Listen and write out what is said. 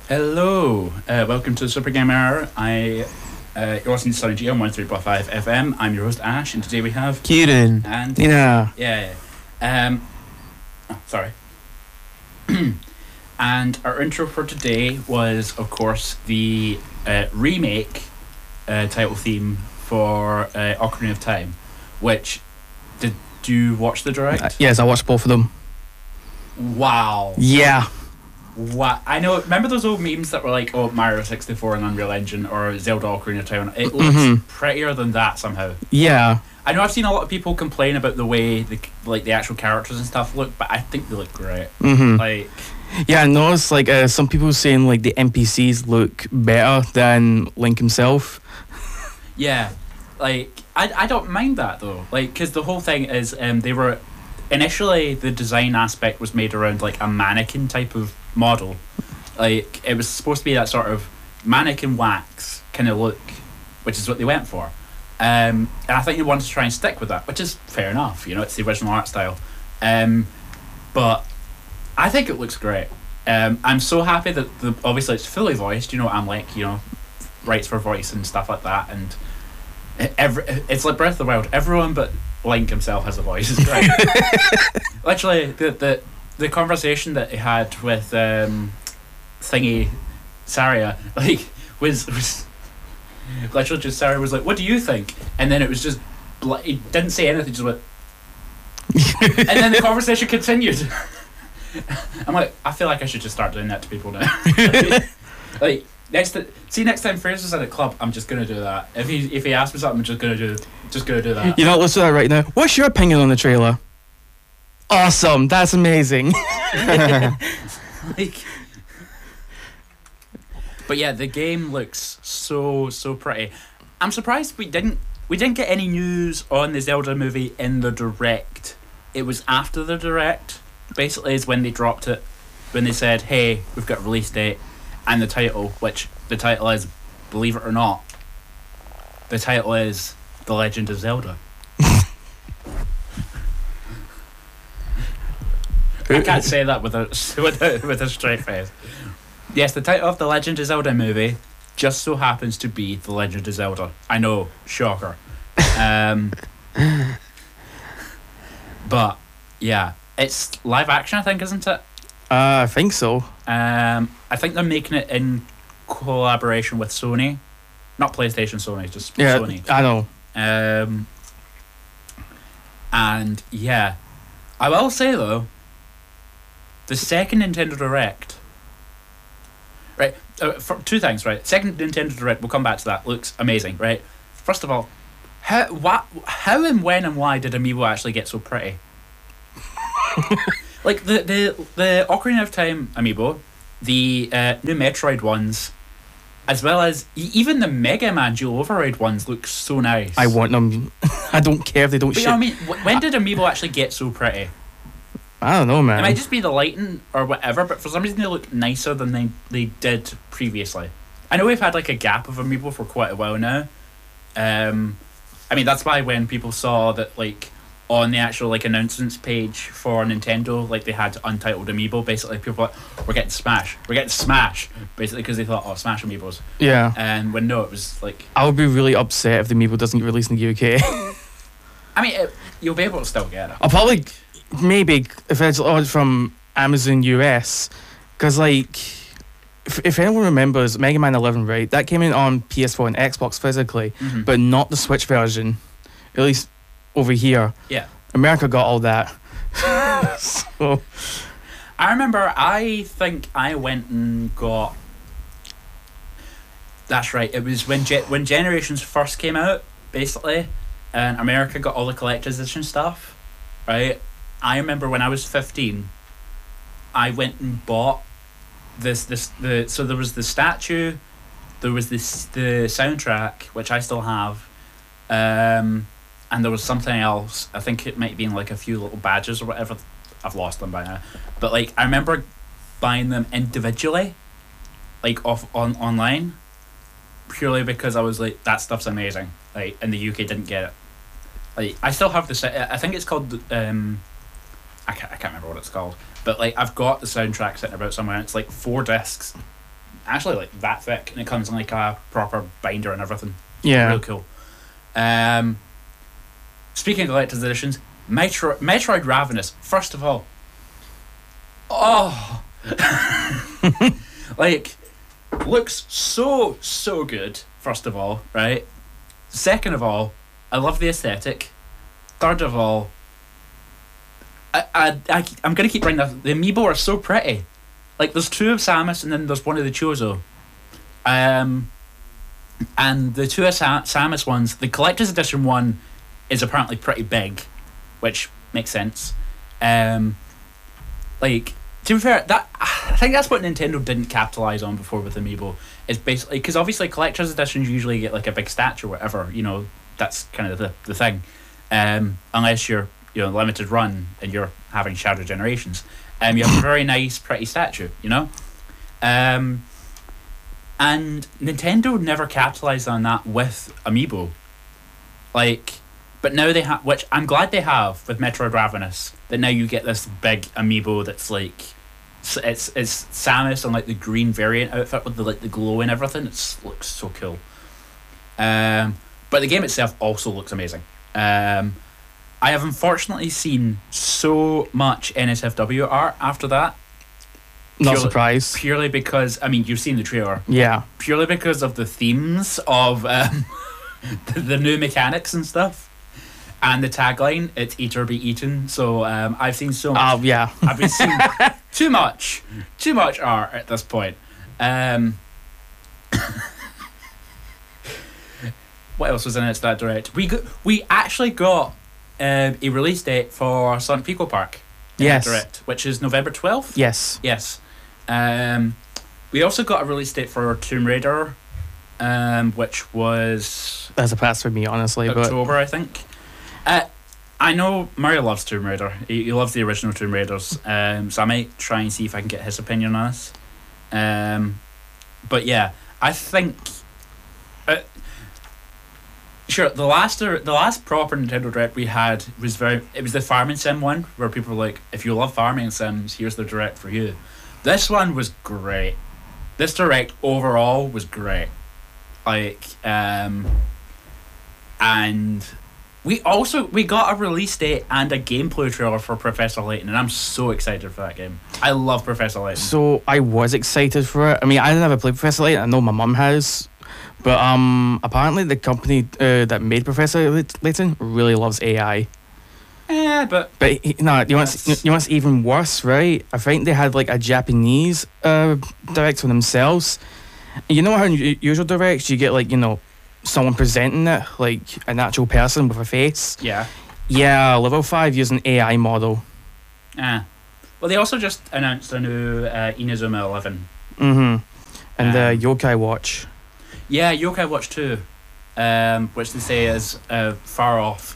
Hello, welcome to the Super Game Hour. You're listening to Sunny G on 103.5 FM. I'm your host Ash, and today we have Kieran. and Yeah. sorry. And our intro for today was, of course, the remake title theme for Ocarina of Time. Which did you watch the direct? Yes, I watched both of them. Wow. Yeah. What I know, remember those old memes that were like, "Oh, Mario 64 and Unreal Engine or Zelda Ocarina of Time." It looks prettier than that somehow. Yeah. I know I've seen a lot of people complain about the way the actual characters and stuff look, but I think they look great. Like, Yeah, I noticed some people saying like the NPCs look better than Link himself. yeah, like I don't mind that though, like because the whole thing is they were initially the design aspect was made around like a mannequin type of model. Like it was supposed to be that sort of mannequin wax kind of look, which is what they went for. And I think they wanted to try and stick with that, which is fair enough. You know, it's the original art style. But I think it looks great. I'm so happy that obviously it's fully voiced. You know what I'm like. You know, rights for voice and stuff like that. And it's like Breath of the Wild. Everyone but Link himself has a voice. It's great. Literally, the conversation that he had with thingy Saria was literally just Saria was like, "What do you think?" And then it was just he didn't say anything, just went and then the conversation continued. I'm like, I feel like I should just start doing that to people now. like next time Fraser's at a club, I'm just gonna do that. If he asks me something, I'm just gonna do that. You know, let's do that right now. What's your opinion on the trailer? Awesome, that's amazing. Like, but yeah, the game looks so pretty. I'm surprised we didn't get any news on the Zelda movie in the direct. It was after the direct, basically, is when they dropped it, when they said, "Hey, we've got a release date," and the title, which the title is, believe it or not, the title is The Legend of Zelda. I can't say that with a straight face. Yes, the title of the Legend of Zelda movie just so happens to be The Legend of Zelda. I know, shocker. But yeah, it's live action, I think, isn't it? I think so. I think they're making it in collaboration with Sony, not PlayStation. Sony, just Yeah, Sony. I know. And yeah, I will say though, the second Nintendo Direct, right? For two things, right? Second Nintendo Direct, we'll come back to that. Looks amazing, right? First of all, how and when and why did Amiibo actually get so pretty? Like the Ocarina of Time Amiibo, the new Metroid ones, as well as even the Mega Man Dual Override ones look so nice. I want them. I don't care if they don't But ship. you know what I mean? When did Amiibo actually get so pretty? I don't know, man. It might just be the lighting or whatever, but for some reason they look nicer than they did previously. I know we've had like a gap of Amiibo for quite a while now. I mean, that's why when people saw that like on the actual like announcements page for Nintendo, like they had Untitled Amiibo, basically people were like, we're getting Smash, basically because they thought, oh, Smash Amiibos. Yeah. And when no, it was like, I would be really upset if the Amiibo doesn't get released in the UK. I mean, you'll be able to still get it. I'll probably, maybe, if it's ordered from Amazon US, because like, if anyone remembers Mega Man 11, right, that came in on PS4 and Xbox physically, but not the Switch version, at least over here. Yeah. America got all that. So, I remember, I think I went and got. That's right. It was when Generations first came out, basically, and America got all the collector's edition stuff. Right. I remember when I was 15, I went and bought so there was the statue, there was the soundtrack, which I still have, and there was something else. I think it might have been like a few little badges or whatever. I've lost them by now, but like I remember buying them individually, like online, purely because I was like, that stuff's amazing. Like, and the UK didn't get it. Like, I still have the I think it's called I can't remember what it's called, but like I've got the soundtrack sitting about somewhere. And it's like 4 discs, actually like that thick, and it comes in like a proper binder and everything. Yeah. Real cool. Speaking of collector's editions, Metroid Ravenous. First of all, like, looks so good. First of all, right. Second of all, I love the aesthetic. Third of all, I'm gonna keep bringing that. The amiibo are so pretty. Like, there's two of Samus and then there's one of the Chozo. And the two of Samus ones, the collector's edition one is apparently pretty big, which makes sense. Like, to be fair, that I think that's what Nintendo didn't capitalize on before with amiibo. Is basically because obviously collector's editions usually get like a big statue or whatever. You know, that's kind of the thing. Unless you're limited run and you're having Shadow Generations, you have a very nice, pretty statue. You know, and Nintendo never capitalized on that with amiibo. Like, but now they have, which I'm glad they have with Metroid Ravenous. That now you get this big amiibo that's like, it's Samus on like the green variant outfit with the glow and everything. It looks so cool. But the game itself also looks amazing. I have unfortunately seen so much NSFW art after that. Not surprised. Purely because, I mean, you've seen the trailer. Yeah. Purely because of the themes of the new mechanics and stuff. And the tagline, it's eat or be eaten. So I've seen so much. Yeah. I've been seeing too much art at this point. What else was in it that direct? We actually got a release date for Sonic Pico Park. Yes. Direct, which is November 12th. Yes. Yes. We also got a release date for Tomb Raider, which was That's a pass for me, honestly. October, I think. I know Mario loves Tomb Raider. He loves the original Tomb Raiders. So I might try and see if I can get his opinion on this. But yeah, I think. Sure, the last proper Nintendo Direct we had was it was the Farming Sim one, where people were like, if you love farming sims, here's the Direct for you. This one was great. This Direct overall was great. Like, and we got a release date and a gameplay trailer for Professor Layton, and I'm so excited for that game. I love Professor Layton. So I was excited for it. I mean, I never played Professor Layton. I know my mum has. But apparently the company that made Professor Layton really loves AI. Yeah, but you know what's even worse, right? I think they had like a Japanese direct for themselves. You know how in usual directs you get like, you know, someone presenting it, like an actual person with a face? Yeah. Yeah, level 5 using AI model. Well, they also just announced a new Inazuma 11. Mm-hmm. And the Yokai Watch. Yeah, Yokai Watch 2, which they say is far off